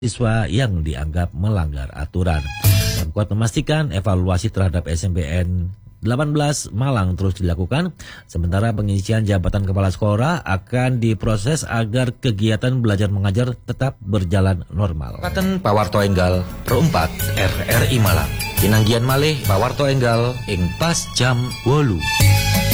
siswa yang dianggap melanggar aturan. Pemkot memastikan evaluasi terhadap SMPN 18 Malang terus dilakukan, sementara pengisian jabatan kepala sekolah akan diproses agar kegiatan belajar mengajar tetap berjalan normal. Katen Pawarto Enggal Pro 4 RRI Malang. Pinanggian malih Pawarto Enggal ing pas jam 8.